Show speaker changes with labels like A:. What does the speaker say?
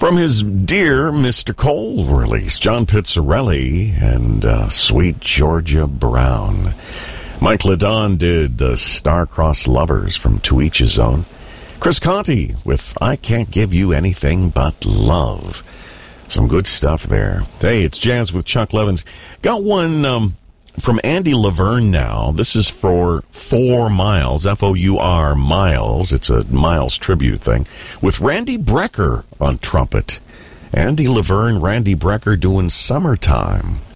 A: From his Dear Mr. Cole release, John Pizzarelli and Sweet Georgia Brown. Mike LaDon did the Star-Crossed Lovers from To Each His Own. Chris Conti with I Can't Give You Anything But Love. Some good stuff there. Hey, it's Jazz with Chuck Levins. Got one from Andy Laverne now. This is for 4 Miles, F-O-U-R, Miles. It's a Miles tribute thing. With Randy Brecker on trumpet. Andy Laverne, Randy Brecker doing Summertime.